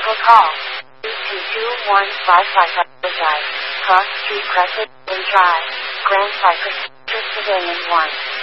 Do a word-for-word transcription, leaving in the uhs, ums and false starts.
Vehicle call. two two one five five Drive. Cross Street Crescent Drive. Grand Cypress Civilian one.